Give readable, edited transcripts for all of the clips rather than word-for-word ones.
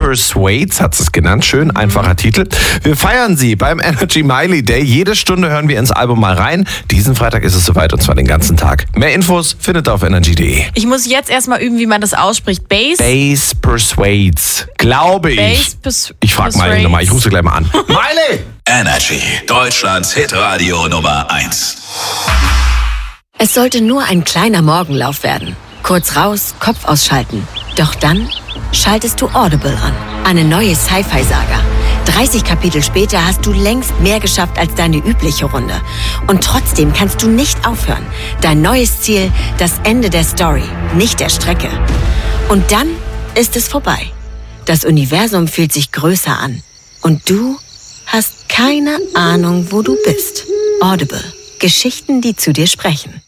Persuades hat es genannt. Schön, einfacher Titel. Wir feiern sie beim Energy Miley Day. Jede Stunde hören wir ins Album mal rein. Diesen Freitag ist es soweit und zwar den ganzen Tag. Mehr Infos findet ihr auf energy.de. Ich muss jetzt erstmal üben, wie man das ausspricht. Bass Persuades. Glaube ich. Ich frage Miley nochmal. Ich rufe sie gleich mal an. Miley! Energy, Deutschlands Hitradio Nummer 1. Es sollte nur ein kleiner Morgenlauf werden. Kurz raus, Kopf ausschalten. Doch dann schaltest du Audible an. Eine neue Sci-Fi-Saga. 30 Kapitel später hast du längst mehr geschafft als deine übliche Runde. Und trotzdem kannst du nicht aufhören. Dein neues Ziel, das Ende der Story, nicht der Strecke. Und dann ist es vorbei. Das Universum fühlt sich größer an. Und du hast keine Ahnung, wo du bist. Audible. Geschichten, die zu dir sprechen.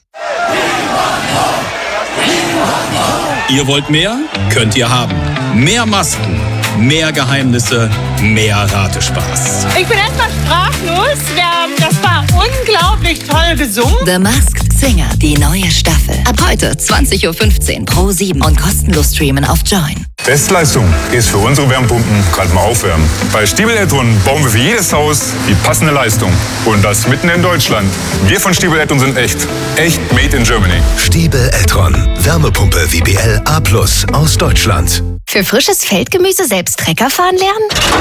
Ihr wollt mehr? Könnt ihr haben. Mehr Masken, mehr Geheimnisse, mehr Ratespaß. Ich bin erstmal sprachlos. Das war unglaublich toll gesungen. The Masked Singer, die neue Staffel. Ab heute 20.15 Uhr Pro7 und kostenlos streamen auf Join. Bestleistung ist für unsere Wärmepumpen gerade mal aufwärmen. Bei Stiebel Eltron bauen wir für jedes Haus die passende Leistung. Und das mitten in Deutschland. Wir von Stiebel Eltron sind echt. Echt made in Germany. Stiebel Eltron. Wärmepumpe WBL A+ aus Deutschland. Für frisches Feldgemüse selbst Trecker fahren lernen?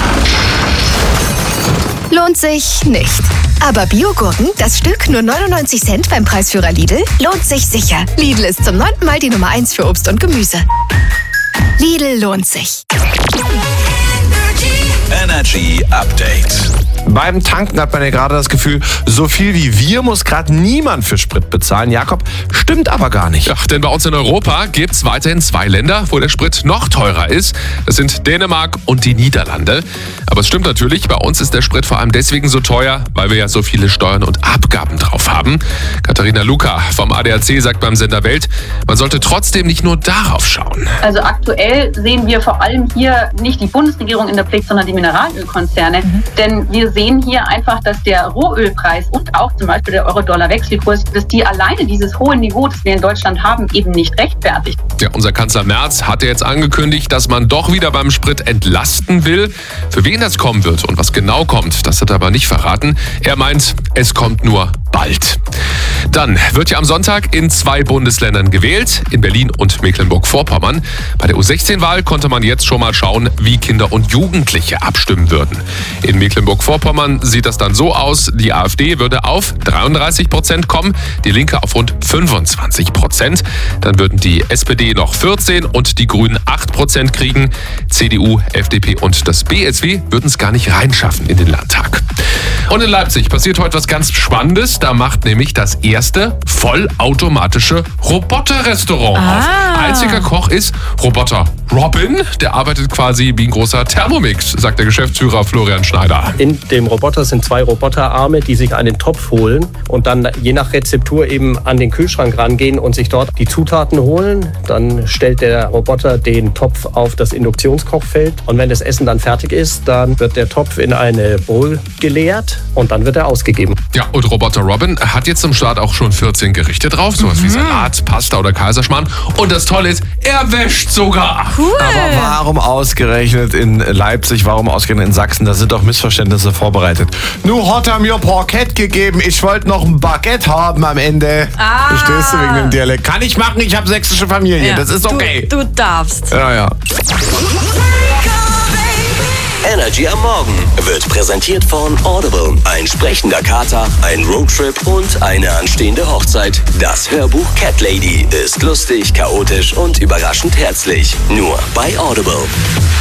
Lohnt sich nicht. Aber Biogurken, das Stück nur 99 Cent beim Preisführer Lidl, lohnt sich sicher. Lidl ist zum 9. Mal die Nummer 1 für Obst und Gemüse. Lidl lohnt sich. Energy Update. Beim Tanken hat man ja gerade das Gefühl, so viel wie wir muss gerade niemand für Sprit bezahlen. Jakob, stimmt aber gar nicht. Ja, denn bei uns in Europa gibt es weiterhin 2 Länder, wo der Sprit noch teurer ist. Das sind Dänemark und die Niederlande. Aber es stimmt natürlich, bei uns ist der Sprit vor allem deswegen so teuer, weil wir ja so viele Steuern und Abgaben drauf haben. Katharina Luca vom ADAC sagt beim Sender Welt, man sollte trotzdem nicht nur darauf schauen. Also aktuell sehen wir vor allem hier nicht die Bundesregierung in der Pflicht, sondern die Mineralölkonzerne. Denn wir sehen hier einfach, dass der Rohölpreis und auch zum Beispiel der Euro-Dollar-Wechselkurs, dass die alleine dieses hohe Niveau, das wir in Deutschland haben, eben nicht rechtfertigt. Ja, unser Kanzler Merz hat ja jetzt angekündigt, dass man doch wieder beim Sprit entlasten will. Für wen das kommen wird und was genau kommt, das hat er aber nicht verraten. Er meint, es kommt nur bald. Dann wird ja am Sonntag in 2 Bundesländern gewählt, in Berlin und Mecklenburg-Vorpommern. Bei der U16-Wahl konnte man jetzt schon mal schauen, wie Kinder und Jugendliche abstimmen würden. In Mecklenburg-Vorpommern sieht das dann so aus, die AfD würde auf 33% kommen, die Linke auf rund 25%. Dann würden die SPD noch 14% und die Grünen 8% kriegen. CDU, FDP und das BSW würden es gar nicht reinschaffen in den Landtag. Und in Leipzig passiert heute was ganz Spannendes. Da macht nämlich das erste vollautomatische Roboterrestaurant auf. Einziger Koch ist Roboter Robin. Der arbeitet quasi wie ein großer Thermomix, sagt der Geschäftsführer Florian Schneider. In dem Roboter sind 2 Roboterarme, die sich einen Topf holen und dann je nach Rezeptur eben an den Kühlschrank rangehen und sich dort die Zutaten holen. Dann stellt der Roboter den Topf auf das Induktionskochfeld und wenn das Essen dann fertig ist, dann wird der Topf in eine Bowl geleert und dann wird er ausgegeben. Ja, und Roboter Robin hat jetzt zum Start auch schon 14 Gerichte drauf, sowas wie Salat, Pasta oder Kaiserschmarrn. Und das Tolle ist, er wäscht sogar. Cool. Aber warum ausgerechnet in Leipzig, warum ausgerechnet in Sachsen? Da sind doch Missverständnisse vorbereitet. Nur hat er mir Parkett gegeben, ich wollte noch ein Baguette haben am Ende. Verstehst du wegen dem Dialekt? Kann ich machen, ich habe sächsische Familie, das ist okay. Du darfst. Ja. Energy am Morgen wird präsentiert von Audible. Ein sprechender Kater, ein Roadtrip und eine anstehende Hochzeit. Das Hörbuch Cat Lady ist lustig, chaotisch und überraschend herzlich. Nur bei Audible.